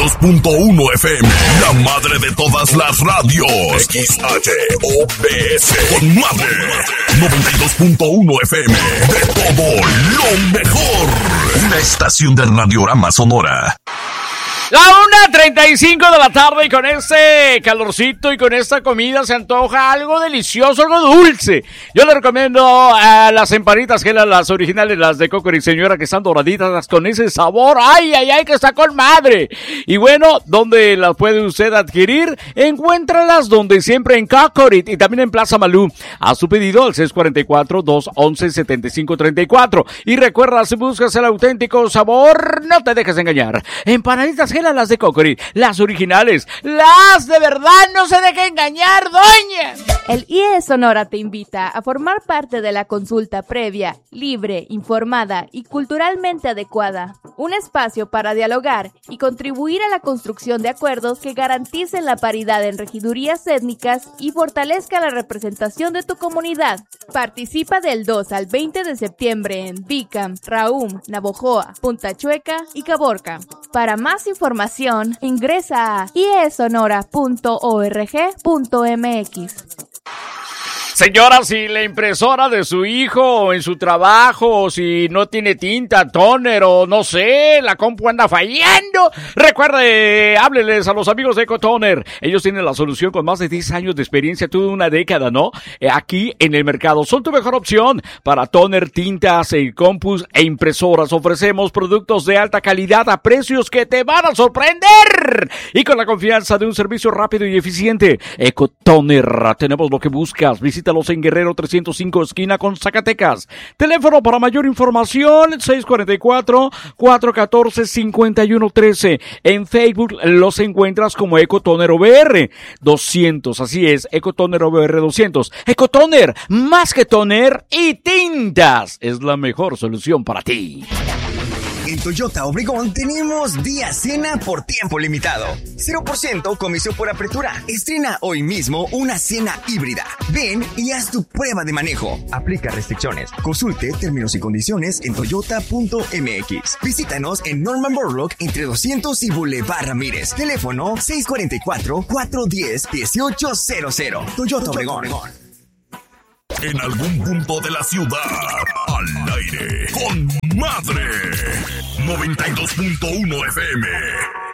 92.1 FM, la madre de todas las radios. XHOPS, con madre. 92.1 FM, de todo lo mejor. Una estación de Radiorama Sonora. La 1:35 de la tarde, y con este calorcito y con esta comida se antoja algo delicioso, algo dulce. Yo le recomiendo a las empanitas Gela, las originales, las de Cocori, señora, que están doraditas con ese sabor. ¡Ay, ay, ay! Que está con madre. Y bueno, ¿dónde las puede usted adquirir? Encuéntralas donde siempre, en Cocori y también en Plaza Malú. A su pedido al 644-211-7534. Y recuerda, si buscas el auténtico sabor, no te dejes engañar. Empanaditas Gela, las de Cocori, las originales, las de verdad, no se deje engañar, doña. El IE Sonora te invita a formar parte de la consulta previa, libre, informada y culturalmente adecuada. Un espacio para dialogar y contribuir a la construcción de acuerdos que garanticen la paridad en regidurías étnicas y fortalezca la representación de tu comunidad. Participa del 2 al 20 de septiembre en Bicam, Raum, Navojoa, Punta Chueca y Caborca. Para más información, ingresa a iesonora.org.mx. Señora, si la impresora de su hijo o en su trabajo, o si no tiene tinta, tóner o no sé, la compu anda fallando, recuerde, hábleles a los amigos de Ecotoner. Ellos tienen la solución con más de 10 años de experiencia, toda una década, ¿no? Aquí en el mercado. Son tu mejor opción para tóner, tintas, compus e impresoras. Ofrecemos productos de alta calidad a precios que te van a sorprender. Y con la confianza de un servicio rápido y eficiente. Ecotoner, tenemos lo que buscas. Visítalos en Guerrero 305, esquina con Zacatecas. Teléfono para mayor información, 644-414-5113. En Facebook los encuentras como Ecotoner OBR 200. Así es, Ecotoner OBR 200. Ecotoner, más que toner y tintas, es la mejor solución para ti. En Toyota Obregón tenemos día cena por tiempo limitado. 0% comisión por apertura. Estrena hoy mismo una cena híbrida. Ven y haz tu prueba de manejo. Aplica restricciones. Consulte términos y condiciones en toyota.mx. Visítanos en Norman Borlaug entre 200 y Boulevard Ramírez. Teléfono 644-410-1800. Toyota Obregón. En algún punto de la ciudad, al aire, con madre. 92.1 FM.